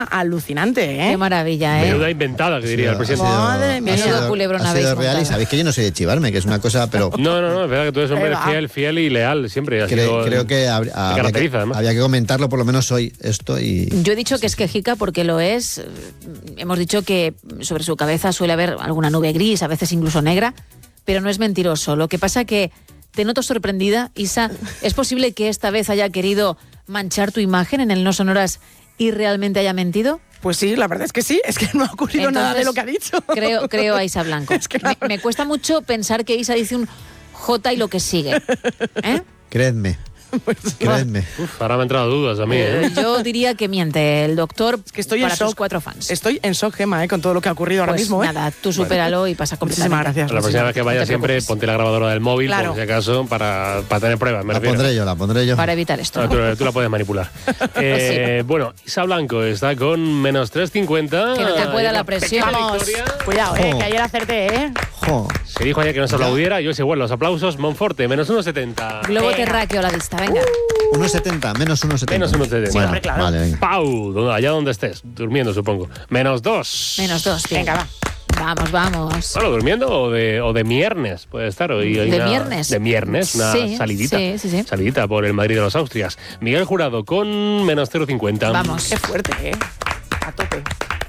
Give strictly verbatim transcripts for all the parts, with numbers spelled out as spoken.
alucinante, ¿eh? Qué maravilla, ¿eh? Menuda inventada, que diría el presidente. Madre mía. Ha sido culebrón ha habéis sido real y montado. sabéis que yo no soy de chivarme, que es una cosa, pero No, no, no, es verdad que tú eres hombre Eva. fiel, fiel y leal, siempre. Ha cre- sido- creo que, hab- te había, caracteriza, que además. había que comentarlo por lo menos hoy, esto y... Yo he dicho que es quejica porque lo es. Hemos dicho que sobre su cabeza suele haber alguna nube gris, a veces incluso negra, pero no es mentiroso. Lo que pasa que te noto sorprendida, Isa. ¿Es posible que esta vez haya querido manchar tu imagen en el No Sonoras y realmente haya mentido? Pues sí, la verdad es que sí, es que no ha ocurrido Entonces, nada de lo que ha dicho. Creo, creo a Isa Blanco. Es que la- me, me cuesta mucho pensar que Isa dice un J y lo que sigue. ¿Eh? Creedme, creedme. Uf, ahora me han entrado dudas a mí, ¿eh? Yo diría que miente el doctor Que estoy para en shock. tus cuatro fans. Estoy en shock, Gemma, ¿eh? Con todo lo que ha ocurrido ahora Pues mismo, ¿eh? nada, tú supéralo y pasa completamente. Muchísimas gracias. La próxima vez que No vaya te siempre preocupes. ponte la grabadora del móvil, Claro. por si acaso, para, para tener pruebas. Me La refiero. pondré yo, la pondré yo. Para evitar esto. Ah, ¿no? tú, tú la puedes manipular. Eh, bueno, Isa Blanco está con menos tres cincuenta. Que no te pueda Hay la una presión. pequeña Vamos, victoria. cuidado, ¿eh? Jo. Que ayer acerté, ¿eh? Jo. Se dijo ayer que no se aplaudiera y hoy se vuelven los aplausos. Monforte, menos uno setenta. Globo Venga. terráqueo a la vista, venga. uno setenta, menos uno setenta. Menos uno setenta. Bueno, Siempre, claro. Vale, venga. Pau, donde- allá donde estés, durmiendo supongo. Menos dos. Menos dos, bien. Venga, va. Vamos, vamos. Bueno, durmiendo o de, o de viernes puede estar. Hoy hay ¿De una- viernes? De viernes, una Sí, salidita. sí, sí, sí. Salidita por el Madrid de los Austrias. Miguel Jurado con menos cero cincuenta. Vamos. Qué fuerte, ¿eh? A tope.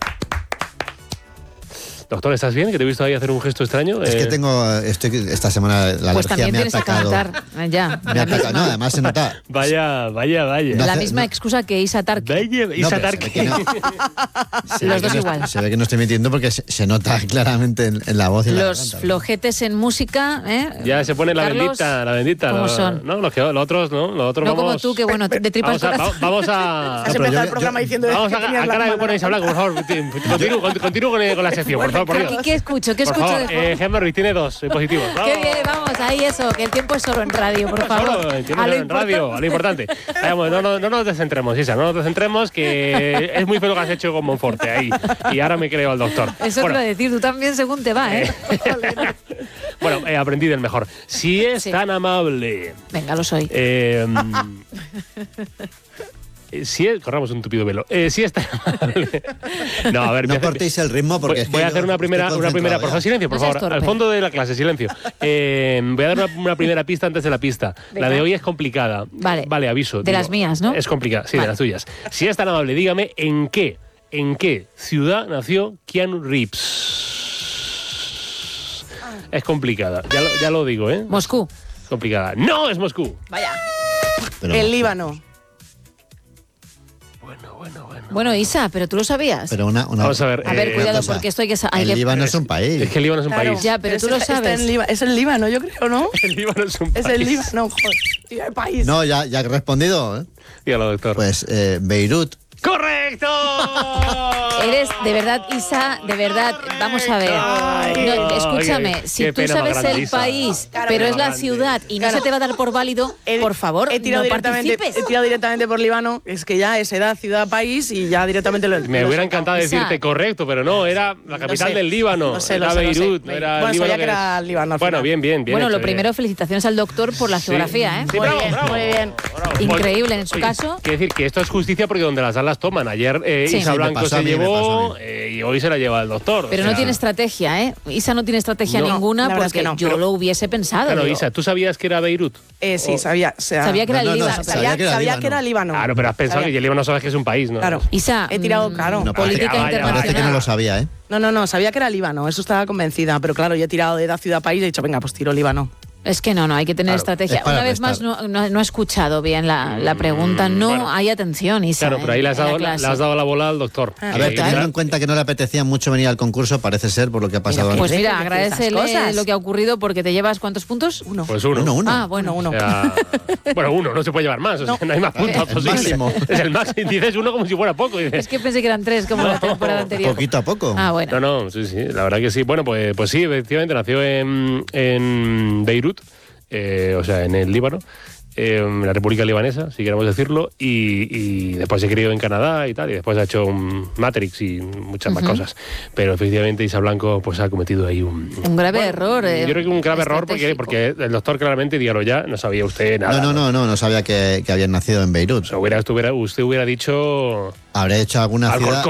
Doctor, ¿estás bien? Que te he visto ahí hacer un gesto extraño. Es Eh, que tengo, estoy, esta semana la Pues alergia también me ha tienes que atacado. cantar. eh, Ya. Me ha La atacado. No, misma, además se nota. Vaya, vaya, vaya. No la hace- misma no- excusa que Isa Tarque. Vaya, No, Isa pero se Tarque. ve que no. Se Los ve que dos no- igual. Se ve que no estoy mintiendo porque se, se nota claramente en, en la voz y en la Los garganta. flojetes en música, ¿eh? Ya se pone la Carlos, bendita, la bendita. ¿cómo no, son? No, los, que, los otros no, los otros No vamos... como tú, que bueno, de tripas Vamos a... corazón. va- Vamos a Has pero empezado yo- el programa yo- diciendo Vamos que a, tenías a la cara que mano ponéis a hablar, por favor. Continúo, con- continúo con, el- con la sección, por favor, por Dios. ¿Y qué escucho? ¿Qué Por escucho favor, de fondo? eh, Gemma Ruiz tiene dos eh, positivos. Qué bien, vamos, ahí eso, que el tiempo es solo en radio, por favor. Solo, entiendo, A lo en radio, a lo importante. Vamos, no, no, no nos descentremos, Isa, no nos descentremos, que es muy feo lo que has hecho con Monforte ahí. Y ahora me creo al doctor. Eso Bueno, te iba a decir, tú también según te va, ¿eh? bueno, eh, aprendí del mejor. Si es Sí. tan amable... Venga, lo soy. Eh, eh, si es, corramos un tupido velo. Eh, si es tan amable. No, a ver, No voy a hacer- cortéis el ritmo porque voy, es que voy a yo hacer una estoy primera, una primera, por concentrado favor, ya. silencio, por No seas favor, al torpe. fondo de la clase, silencio. Eh, voy a dar una, una primera pista antes de la pista. Venga. La de hoy es complicada. Vale. Vale, aviso. De las mías, ¿no? Es complicada, sí, Vale. de las tuyas. Si es tan amable, dígame en qué, en qué ciudad nació Keanu Reeves. Es complicada, ya lo, ya lo digo, ¿eh? Moscú. Complicada. No es Moscú. Vaya. Pero, El Líbano. Bueno, bueno, bueno. Bueno, Isa, pero tú lo sabías. pero una, una- Vamos a ver. a ver, eh, cuidado, cosa. porque esto hay que... sa- hay el que- Líbano es un país. Es que el Líbano es un Claro. país. Ya, pero tú Está- lo está sabes. en Líbano. Es el Líbano, yo creo, ¿no? El Líbano es un Es país. el Líbano, joder. Tío, el país. No, ya, ya he respondido. ¿eh? Dígalo, doctor. Pues eh, Beirut. ¡Correcto! Eres, de verdad, Isa, de verdad, vamos a ver. No, escúchame, qué- si qué tú pena más sabes grande, el Isa. país, Claro, pero qué es la grande. ciudad y no Claro. se te va a dar por válido, He- por favor, he tirado no directamente, participes. He tirado directamente por Líbano. Es que ya es edad, ciudad, país y ya directamente lo Me lo hubiera he encantado Isa. decirte correcto, pero no, era la capital sé. del Líbano. Lo sé, era lo sé, lo sé. Beirut, no era Bueno, el Líbano. sabía que era es- el Líbano al Bueno, final. bien, bien, bien. Bueno, hecho, lo bien. primero, felicitaciones al doctor por la Sí. geografía, ¿eh? Sí, Muy bravo, bien, bravo. muy bien. Bravo. Increíble, en su Oye, caso. Quiero decir que esto es justicia porque donde las dan las toman. Ayer eh, Sí. Isa Sí, me Blanco pasó se a mí, me pasó llevó a mí. eh, y hoy se la lleva el doctor. Pero o no sea, tiene estrategia, ¿eh? Isa no tiene estrategia No, ninguna la verdad es porque que no, yo pero- lo hubiese pensado. Claro, digo. Isa, ¿tú sabías que era Beirut? Eh, sí, O- sabía. o sea, Sabía que era No, el no, no, Líbano. sabía sabía, que era sabía Líbano. que era Líbano. Claro, pero has pensado Sabía. que el Líbano sabes que es un país, ¿no? Claro. Isa, He tirado, mm, claro. No, política parece- vaya, internacional. Parece que no lo sabía, ¿eh? No, no, no, sabía que era Líbano, eso estaba convencida, pero claro, yo he tirado de edad, ciudad, país y he dicho, venga, pues tiro Líbano. Es que no, no, hay que tener Claro, estrategia. es para Una vez más, restar. no, no, no he escuchado bien la, la pregunta. No bueno. hay atención, Isa. Claro, pero ahí en- le has, en la dado, le clase. has dado la bola al doctor. Ah, A ver, Eh, teniendo Isa- en cuenta que no le apetecía mucho venir al concurso, parece ser por lo que ha pasado Mira, Pues antes. mira, Deje de decir agradecele estas cosas. lo que ha ocurrido porque te llevas ¿cuántos puntos? Uno. Pues uno. Uno, uno. Ah, bueno, Uno, O uno. sea, bueno, uno, no se puede llevar más, o sea, no, hay más puntos El posibles. máximo. Es el máximo. Dices uno como si fuera poco. y dices, Es que pensé que eran tres como la temporada anterior. Poquito a poco. Ah, bueno. No, no, sí, sí, la verdad que sí. Bueno, pues, pues sí, efectivamente, nació en, en Beirut, eh, o sea, en el Líbano, eh, en la República Libanesa, si queremos decirlo, y, y después se crió en Canadá y tal, y después ha hecho un Matrix y muchas más cosas. Pero efectivamente Isa Blanco pues ha cometido ahí un... Un grave Bueno, error. eh, Yo creo que un grave error porque, estratégico. porque el doctor claramente, dígalo ya, no sabía usted nada. No, no, no, no, no sabía que, que habían nacido en Beirut. O sea, hubiera, usted, hubiera, usted hubiera dicho Habré hecho alguna ciudad...